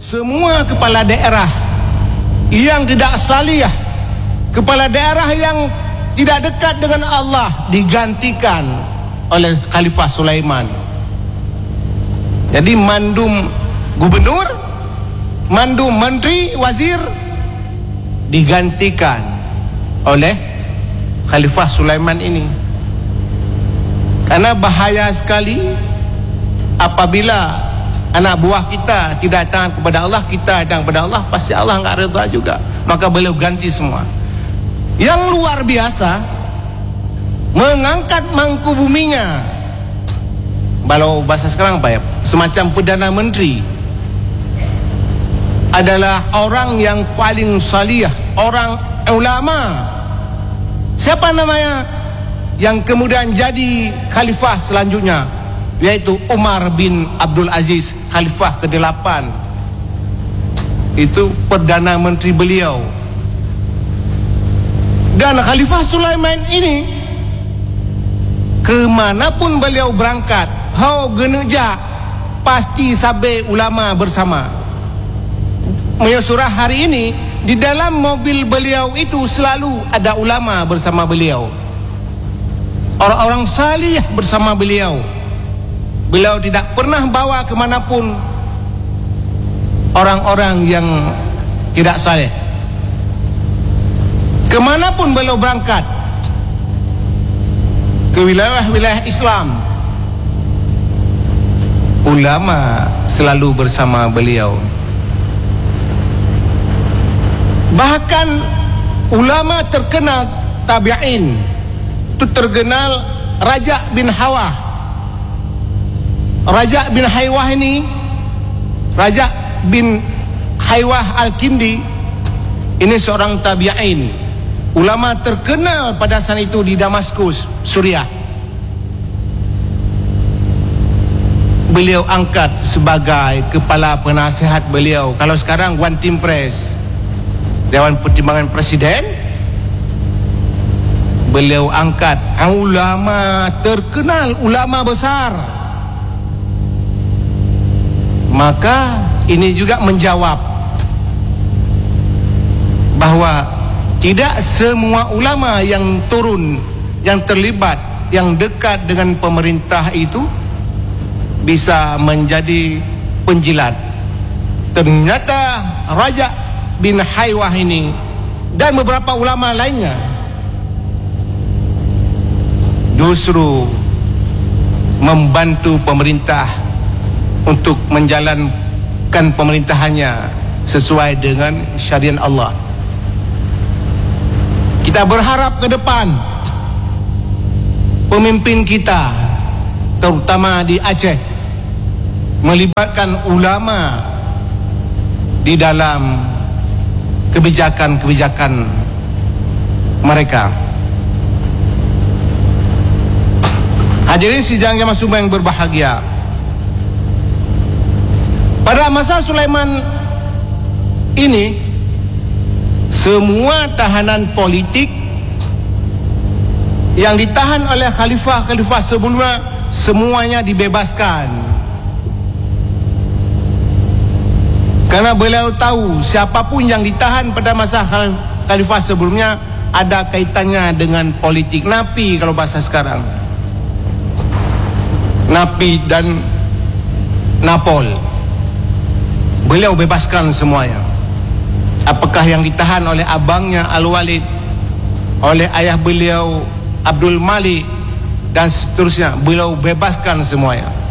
semua kepala daerah yang tidak salih, kepala daerah yang tidak dekat dengan Allah digantikan oleh Khalifah Sulaiman. Jadi mandum gubernur, mandum menteri, wazir digantikan oleh Khalifah Sulaiman ini. Karena bahaya sekali apabila anak buah kita tidak datang kepada Allah, kita datang kepada Allah, pasti Allah enggak redha juga. Maka beliau ganti semua. Yang luar biasa, mengangkat mangku buminya, kalau bahasa sekarang apa ya, semacam Perdana Menteri, adalah orang yang paling salih, orang ulama. Siapa namanya? Yang kemudian jadi khalifah selanjutnya, yaitu Umar bin Abdul Aziz, khalifah ke-8. Itu Perdana Menteri beliau. Dan Khalifah Sulaiman ini, kemanapun beliau berangkat, hau geneja, pasti sabe ulama bersama. Menyusurah hari ini, di dalam mobil beliau itu selalu ada ulama bersama beliau, orang-orang salih bersama beliau. Beliau tidak pernah bawa kemanapun orang-orang yang tidak saleh. Kemanapun beliau berangkat, ke wilayah-wilayah Islam, ulama selalu bersama beliau. Bahkan ulama terkenal tabi'in itu terkenal Raja bin Hawah. Raja bin Haywah ini, Raja bin Haywah Al-Kindi, ini seorang tabi'in, ulama terkenal pada saat itu di Damaskus, Suriah. Beliau angkat sebagai kepala penasihat beliau. Kalau sekarang One Team Press, Dewan Pertimbangan Presiden, beliau angkat ulama terkenal, ulama besar. Maka ini juga menjawab bahwa tidak semua ulama yang turun, yang terlibat, yang dekat dengan pemerintah itu bisa menjadi penjilat. Ternyata Raja bin Haywah ini dan beberapa ulama lainnya justru membantu pemerintah untuk menjalankan pemerintahannya sesuai dengan syariat Allah. Kita berharap ke depan pemimpin kita, terutama di Aceh, melibatkan ulama di dalam kebijakan-kebijakan mereka. Hadirin sidang yang masuk yang berbahagia, pada masa Sulaiman ini, semua tahanan politik yang ditahan oleh khalifah-khalifah sebelumnya semuanya dibebaskan. Karena beliau tahu siapapun yang ditahan pada masa khalifah sebelumnya ada kaitannya dengan politik. Napi kalau bahasa sekarang, napi dan napol, beliau bebaskan semuanya. Apakah yang ditahan oleh abangnya Al-Walid, oleh ayah beliau Abdul Malik dan seterusnya, beliau bebaskan semuanya.